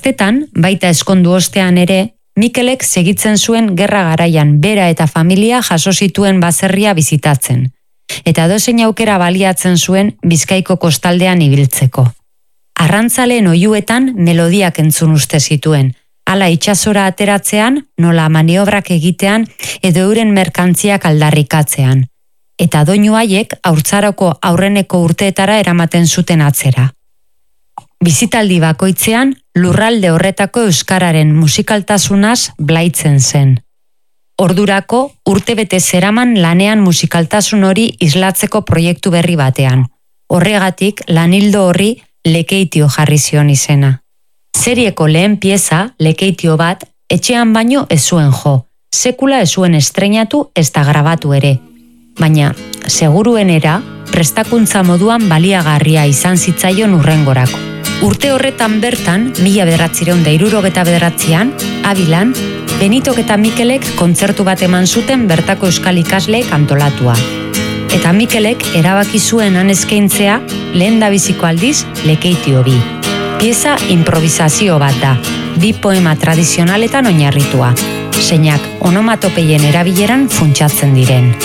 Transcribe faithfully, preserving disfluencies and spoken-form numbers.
gaztetan, baita eskondu ostean ere, Mikelek segitzen zuen gerra garaian bera eta familia jaso zituen baserria bizitatzen, eta dozein aukera baliatzen zuen Bizkaiko kostaldean ibiltzeko. Arrantzaleen oihuetan melodiak entzun uste zituen, hala itsasora ateratzean, nola maniobrak egitean edo euren merkantziak aldarrikatzean, eta doinu haiek haurtzaroko aurreneko urteetara eramaten zuten atzera. Bizitaldi bakoitzean, lurralde horretako euskararen musikaltasunaz blaitzen zen. Ordurako, urtebete zeraman lanean musikaltasun hori islatzeko proiektu berri batean. Horregatik, lanildo horri Lekeitio jarri zion izena. Serieko lehen pieza, Lekeitio bat, etxean baino ez zuen jo, sekula ez zuen estreinatu ez da grabatu ere. Baina, seguruenera, prestakuntza moduan baliagarria izan zitzaion urrengorako. Urte horretan bertan, mila bederatzireun da hirurogeta bederatzean, Abilan, Benitok eta Mikelek kontzertu bat eman zuten bertako euskal ikasleek antolatua. Eta Mikelek erabaki zuen han eskaintzea lehendabiziko aldiz Lekeitio bi. Pieza improvisazio bat da, bi poema tradizionaletan oinarritua, zeinak onomatopeien erabileran funtsatzen diren.